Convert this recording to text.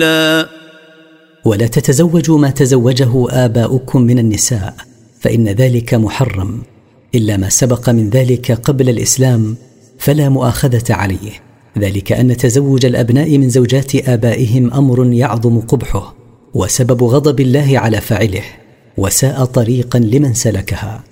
ولا تتزوجوا ما تزوجه آباؤكم من النساء، فإن ذلك محرم، إلا ما سبق من ذلك قبل الإسلام فلا مؤاخذة عليه، ذلك أن تزوج الأبناء من زوجات آبائهم أمر يعظم قبحه وسبب غضب الله على فاعله، وساء طريقا لمن سلكها.